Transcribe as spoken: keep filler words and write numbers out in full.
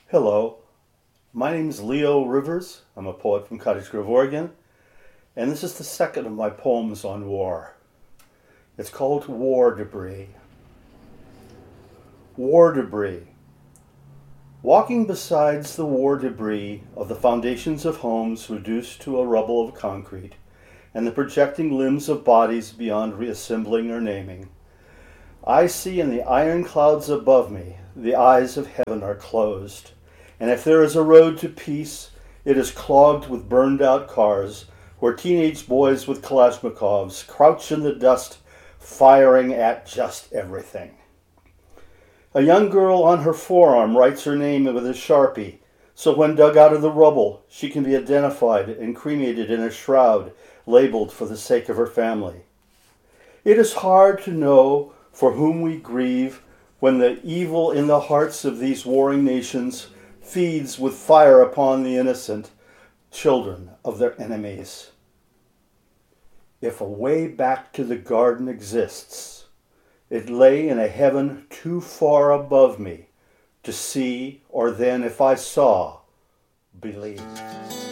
Hello, my name is Leo Rivers. I'm a poet from Cottage Grove, Oregon, and this is the second of my poems on war. It's called War Debris. War debris. Walking beside the war debris of the foundations of homes reduced to a rubble of concrete, and the projecting limbs of bodies beyond reassembling or naming, I see in the iron clouds above me the eyes of heaven are closed, and if there is a road to peace, it is clogged with burned out cars where teenage boys with Kalashnikovs crouch in the dust, firing at just everything. A young girl on her forearm writes her name with a Sharpie, so when dug out of the rubble, she can be identified and cremated in a shroud labeled for the sake of her family. It is hard to know for whom we grieve when the evil in the hearts of these warring nations feeds with fire upon the innocent children of their enemies. If a way back to the garden exists, it lay in a heaven too far above me to see, or then, if I saw, believe.